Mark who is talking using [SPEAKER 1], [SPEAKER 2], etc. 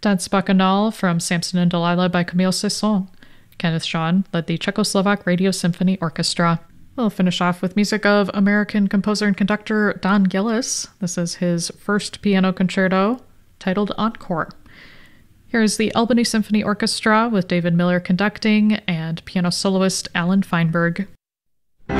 [SPEAKER 1] Dance Bacchanal from Samson and Delilah by Camille Saint-Saëns. Kenneth Shawn led the Czechoslovak Radio Symphony Orchestra. We'll finish off with music of American composer and conductor Don Gillis. This is his first piano concerto, titled Encore. Here's the Albany Symphony Orchestra with David Miller conducting and piano soloist Alan Feinberg.